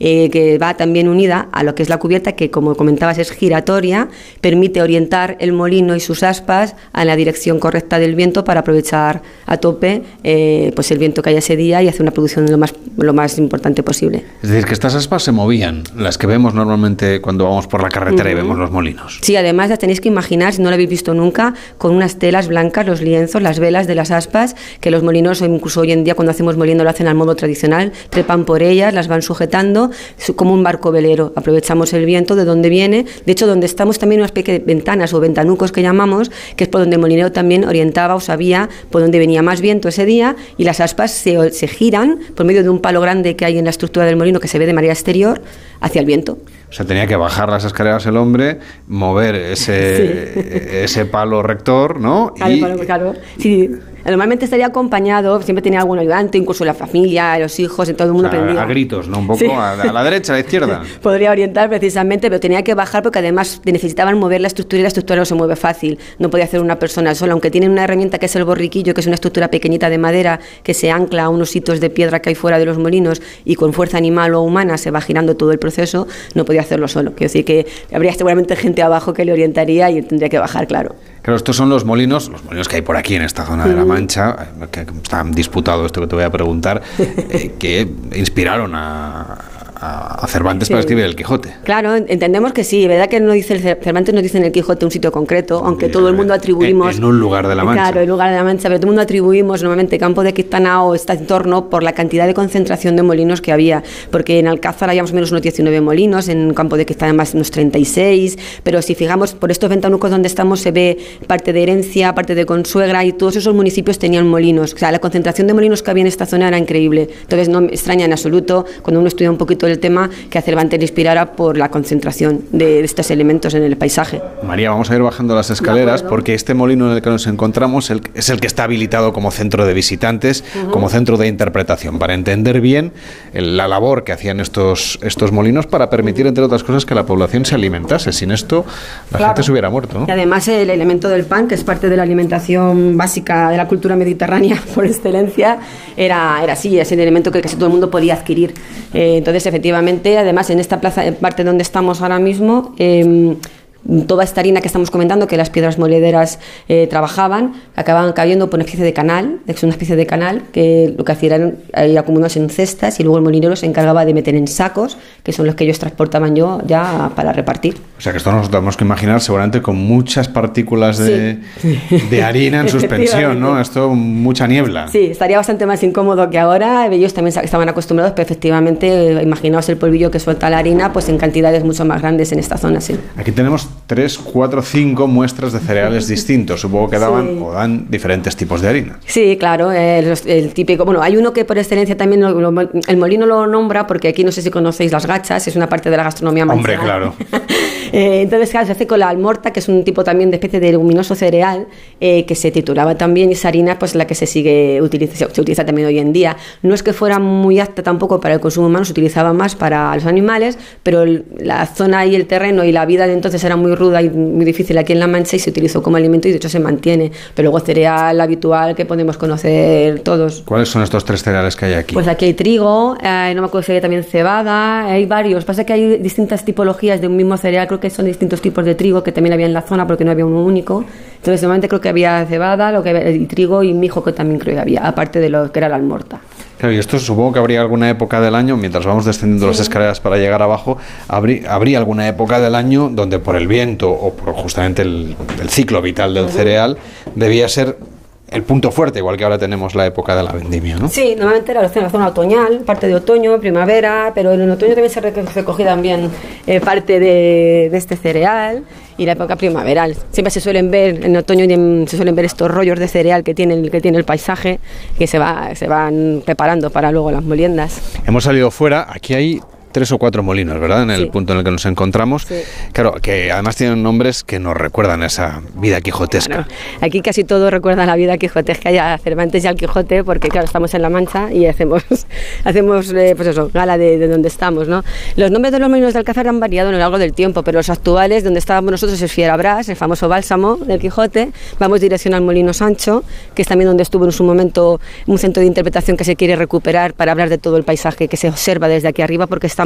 que va también unida a lo que es la cubierta, que como comentabas es giratoria, permite orientar el molino y sus aspas a la dirección correcta del viento para aprovechar a tope pues el viento que haya ese día y hacer una producción lo más importante posible. Es decir, que estas aspas se movían, las que vemos normalmente cuando vamos por la carretera y vemos los molinos. Sí, además las tenéis que imaginar, si no lo habéis visto nunca, con unas telas blancas, los lienzos, las velas de las aspas, que los molinos, incluso hoy en día cuando hacemos moliendo, lo hacen al modo tradicional, trepan por ellas, las van sujetando como un barco velero. Aprovechamos el viento de donde viene. De hecho, donde estamos también unas pequeñas ventanas o ventanucos que llamamos, que es por donde el molinero también orientaba o sabía por dónde venía más viento ese día, y las aspas se giran por medio de un palo grande que hay en la estructura del molino que se ve de manera exterior hacia el viento. O sea, tenía que bajar las escaleras el hombre, mover ese palo rector, ¿no? Claro. Sí. Normalmente estaría acompañado, siempre tenía algún ayudante, incluso la familia, los hijos, y todo el mundo prendía. A gritos, ¿no? Un poco a la derecha, a la izquierda. Podría orientar precisamente, pero tenía que bajar porque además necesitaban mover la estructura y la estructura no se mueve fácil. No podía hacer una persona sola, aunque tienen una herramienta que es el borriquillo, que es una estructura pequeñita de madera que se ancla a unos hitos de piedra que hay fuera de los molinos y con fuerza animal o humana se va girando todo el proceso, no podía hacerlo solo. Quiero decir que habría seguramente gente abajo que le orientaría y tendría que bajar, claro. Claro, estos son los molinos que hay por aquí en esta zona de La Mancha, que están disputados, esto que te voy a preguntar, que inspiraron a Cervantes para escribir el Quijote. Claro, entendemos que sí, verdad que no dice Cervantes no dice en el Quijote un sitio concreto, aunque todo el mundo atribuimos... En un lugar de La Mancha. Claro, en un lugar de La Mancha, pero todo el mundo atribuimos normalmente Campo de Quintanao está en torno por la cantidad de concentración de molinos que había, porque en Alcázar había más o menos unos 19 molinos, en Campo de Quintanao más unos 36, pero si fijamos por estos ventanucos donde estamos se ve parte de Herencia, parte de Consuegra, y todos esos municipios tenían molinos, o sea, la concentración de molinos que había en esta zona era increíble, entonces no me extraña en absoluto cuando uno estudia un poquito el tema que a Cervantes le inspirara por la concentración de estos elementos en el paisaje. María, vamos a ir bajando las escaleras porque este molino en el que nos encontramos es el que está habilitado como centro de visitantes, como centro de interpretación, para entender bien la labor que hacían estos molinos para permitir, entre otras cosas, que la población se alimentase. Sin esto, la gente se hubiera muerto, ¿no? Y además el elemento del pan, que es parte de la alimentación básica de la cultura mediterránea por excelencia, era así, es el elemento que casi todo el mundo podía adquirir. Entonces, efectivamente, además en esta plaza, en parte donde estamos ahora mismo, toda esta harina que estamos comentando, que las piedras molederas trabajaban, acababan cayendo por una especie de canal, que lo que hacían era ir acumulados en cestas y luego el molinero se encargaba de meter en sacos, que son los que ellos transportaban ya para repartir. O sea que esto nos tenemos que imaginar seguramente con muchas partículas de harina en suspensión, ¿no? Esto, mucha niebla. Sí, estaría bastante más incómodo que ahora. Ellos también estaban acostumbrados, pero efectivamente, imaginaos el polvillo que suelta la harina, pues en cantidades mucho más grandes en esta zona, sí. Aquí tenemos 3, 4, 5 muestras de cereales distintos. Supongo que daban o dan diferentes tipos de harina. Sí, claro, el típico. Bueno, hay uno que por excelencia también el molino lo nombra porque aquí no sé si conocéis las gachas, es una parte de la gastronomía manchega. Hombre, claro. Entonces, claro, se hace con la almorta, que es un tipo también de especie de leguminoso cereal que se titulaba también, y esa harina pues la que se utiliza también hoy en día. No es que fuera muy apta tampoco para el consumo humano, se utilizaba más para los animales, pero la zona y el terreno y la vida de entonces era muy ruda y muy difícil aquí en La Mancha y se utilizó como alimento y de hecho se mantiene. Pero luego cereal habitual que podemos conocer todos. ¿Cuáles son estos 3 cereales que hay aquí? Pues aquí hay trigo, no me acuerdo si hay también cebada, hay varios. Pasa que hay distintas tipologías de un mismo cereal, creo que son distintos tipos de trigo que también había en la zona porque no había uno único. Entonces normalmente creo que había cebada, y trigo y mijo, que también creo que había, aparte de lo que era la almorta. Claro, y esto supongo que habría alguna época del año, mientras vamos descendiendo las escaleras para llegar abajo, habría alguna época del año donde por el viento o por justamente el ciclo vital del cereal debía ser el punto fuerte, igual que ahora tenemos la época de la vendimia, ¿no? Sí, normalmente era la zona otoñal, parte de otoño, primavera, pero en otoño también se recogía también parte de este cereal y la época primaveral. Siempre se suelen ver, en otoño se suelen ver estos rollos de cereal que tiene el paisaje, que se van preparando para luego las moliendas. Hemos salido fuera, aquí hay 3 o 4 molinos, ¿verdad? En el punto en el que nos encontramos. Sí. Claro, que además tienen nombres que nos recuerdan esa vida quijotesca. Claro. Aquí casi todo recuerda la vida quijotesca y a Cervantes y al Quijote, porque claro, estamos en La Mancha y hacemos pues eso, gala de donde estamos, ¿no? Los nombres de los molinos de Alcázar han variado a lo largo del tiempo, pero los actuales, donde estábamos nosotros, es Fierabrás, el famoso bálsamo del Quijote. Vamos dirección al Molino Sancho, que es también donde estuvo en su momento un centro de interpretación que se quiere recuperar para hablar de todo el paisaje que se observa desde aquí arriba, porque está